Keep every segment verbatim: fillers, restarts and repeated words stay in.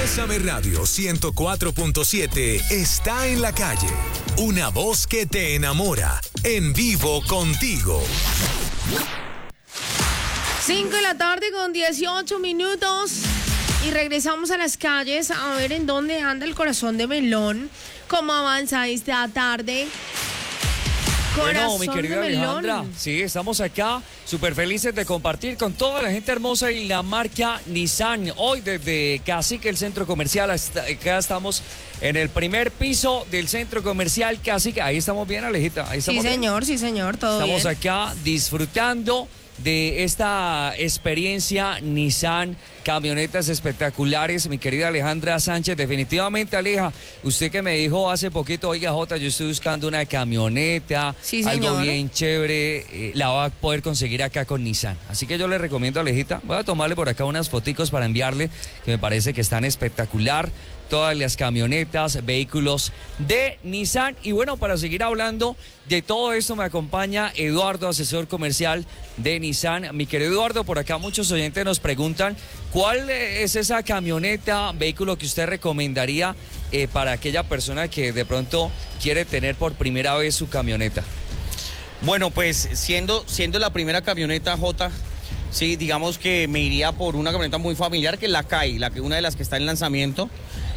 Bésame Radio ciento cuatro punto siete está en la calle. Una voz que te enamora. En vivo contigo. cinco de la tarde con dieciocho minutos. Y regresamos a las calles a ver en dónde anda el corazón de Melón. ¿Cómo avanza esta tarde? Bueno, mi querida de Alejandra, sí, estamos acá súper felices de compartir con toda la gente hermosa y la marca Nissan. Hoy desde Cacique, el centro comercial, acá estamos en el primer piso del centro comercial Cacique. Ahí estamos bien, Alejita. Ahí estamos sí, señor, bien. sí, señor, todo estamos bien. acá disfrutando de esta experiencia Nissan, camionetas espectaculares, mi querida Alejandra Sánchez. Definitivamente, Aleja, usted que me dijo hace poquito, oiga, Jota, yo estoy buscando una camioneta, sí, algo bien chévere, eh, la va a poder conseguir acá con Nissan. Así que yo le recomiendo, Alejita, voy a tomarle por acá unas foticos para enviarle, que me parece que están espectacular. Todas las camionetas, vehículos de Nissan. Y bueno, para seguir hablando de todo esto me acompaña Eduardo, asesor comercial de Nissan. Mi querido Eduardo, por acá muchos oyentes nos preguntan cuál es esa camioneta, vehículo que usted recomendaría eh, para aquella persona que de pronto quiere tener por primera vez su camioneta. Bueno, pues siendo, siendo la primera camioneta, J, sí, digamos que me iría por una camioneta muy familiar, que es la Kai, la que una de las que está en lanzamiento.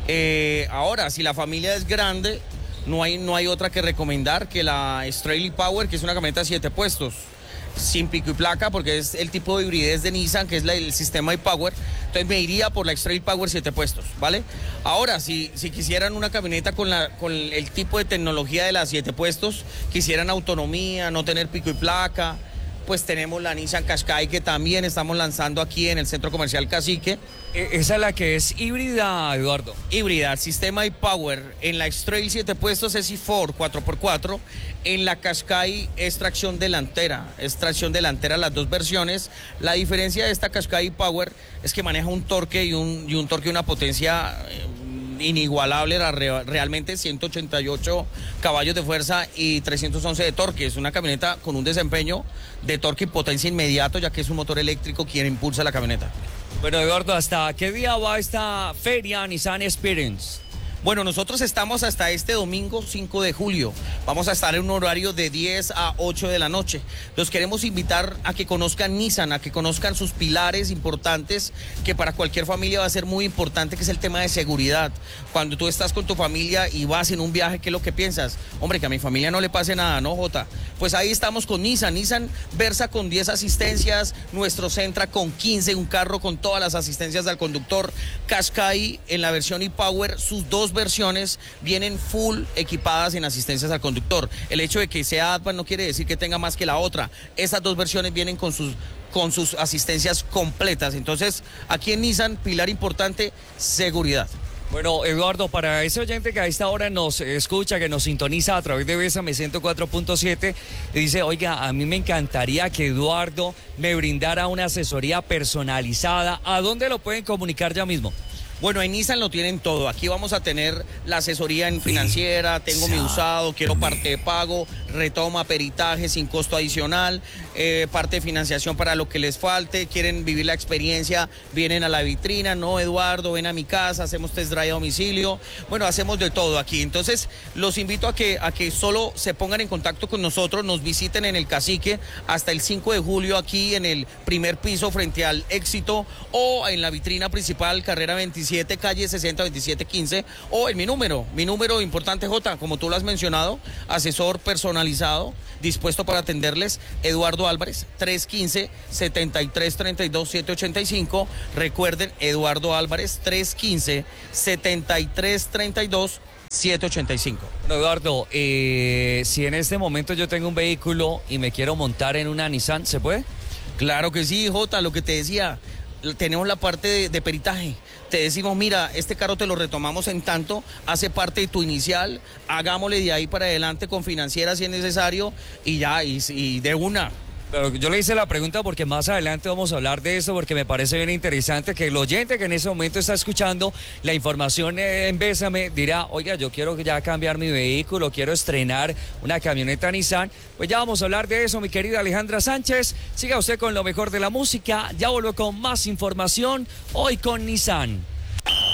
Eh, ahora, si la familia es grande, no hay, no hay otra que recomendar que la Straight Power, que es una camioneta de siete puestos, sin pico y placa, porque es el tipo de hibridez de Nissan, que es la, el sistema e-Power. Entonces me iría por la Straight Power siete puestos, ¿vale? Ahora, si, si quisieran una camioneta con, la, con el tipo de tecnología de las siete puestos, quisieran autonomía, no tener pico y placa, pues tenemos la Nissan Qashqai, que también estamos lanzando aquí en el centro comercial Cacique. Esa es la que es híbrida, Eduardo. Híbrida, sistema e-Power. En la X-Trail siete puestos es i cuatro, cuatro por cuatro. En la Qashqai es tracción delantera. Es tracción delantera las dos versiones. La diferencia de esta Qashqai e-Power es que maneja un torque y un, y un torque y una potencia eh, inigualable, era re, realmente ciento ochenta y ocho caballos de fuerza y trescientos once de torque. Es una camioneta con un desempeño de torque y potencia inmediato, ya que es un motor eléctrico quien impulsa la camioneta. Bueno, Eduardo, ¿hasta qué día va esta feria Nissan Experience? Bueno, nosotros estamos hasta este domingo cinco de julio. Vamos a estar en un horario de diez a ocho de la noche. Los queremos invitar a que conozcan Nissan, a que conozcan sus pilares importantes, que para cualquier familia va a ser muy importante, que es el tema de seguridad. Cuando tú estás con tu familia y vas en un viaje, ¿qué es lo que piensas? Hombre, que a mi familia no le pase nada, ¿no, Jota? Pues ahí estamos con Nissan. Nissan Versa con diez asistencias, nuestro Sentra con quince, un carro con todas las asistencias del conductor. Qashqai en la versión e-Power, sus dos versiones vienen full equipadas en asistencias al conductor. El hecho de que sea Advan no quiere decir que tenga más que la otra. Estas dos versiones vienen con sus, con sus asistencias completas. Entonces, aquí en Nissan, pilar importante, seguridad. Bueno, Eduardo, para ese oyente que a esta hora nos escucha, que nos sintoniza a través de Bésame ciento cuatro punto siete, dice, oiga, a mí me encantaría que Eduardo me brindara una asesoría personalizada. ¿A dónde lo pueden comunicar ya mismo? Bueno, en Nissan lo tienen todo. Aquí vamos a tener la asesoría en financiera, tengo mi usado, quiero parte de pago, retoma, peritaje sin costo adicional, eh, parte de financiación para lo que les falte, quieren vivir la experiencia, vienen a la vitrina, no, Eduardo, ven a mi casa, hacemos test drive a domicilio. Bueno, hacemos de todo aquí. Entonces, los invito a que, a que solo se pongan en contacto con nosotros, nos visiten en el Cacique hasta el cinco de julio aquí en el primer piso frente al Éxito o en la vitrina principal, carrera veinticinco. Calle sesenta veintisiete quince, o en mi número, mi número importante, J, como tú lo has mencionado, asesor personalizado, dispuesto para atenderles, Eduardo Álvarez, tres uno cinco, siete tres tres dos, siete ocho cinco. Recuerden, Eduardo Álvarez, tres uno cinco, siete tres tres dos, siete ocho cinco. Bueno, Eduardo, eh, si en este momento yo tengo un vehículo y me quiero montar en una Nissan, ¿se puede? Claro que sí, J, lo que te decía, tenemos la parte de, de peritaje. Te decimos, mira, este carro te lo retomamos en tanto, hace parte de tu inicial, hagámosle de ahí para adelante con financiera si es necesario y ya, y, y de una. Pero yo le hice la pregunta porque más adelante vamos a hablar de eso, porque me parece bien interesante que el oyente que en ese momento está escuchando la información en Bésame dirá, oiga, yo quiero ya cambiar mi vehículo, quiero estrenar una camioneta Nissan. Pues ya vamos a hablar de eso, mi querida Alejandra Sánchez. Siga usted con lo mejor de la música, ya vuelvo con más información hoy con Nissan.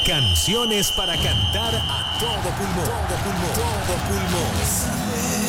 Canciones para cantar a todo pulmón. Todo pulmón. Todo pulmón.